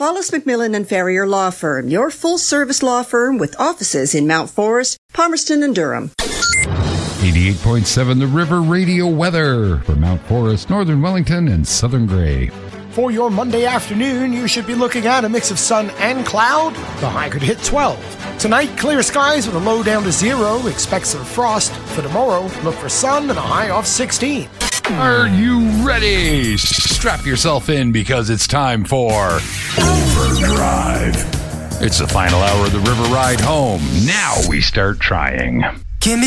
Wallace McMillan and Ferrier Law Firm, your full-service law firm with offices in Mount Forest, Palmerston, and Durham. 88.7 The River Radio weather for Mount Forest, Northern Wellington, and Southern Gray. For your Monday afternoon, you should be looking at a mix of sun and cloud. The high could hit 12. Tonight, clear skies with a low down to 0. Expect some frost. For tomorrow, look for sun and a high of 16. Are you ready? Strap yourself in because it's time for Overdrive. It's the final hour of the river ride home. Now we start trying.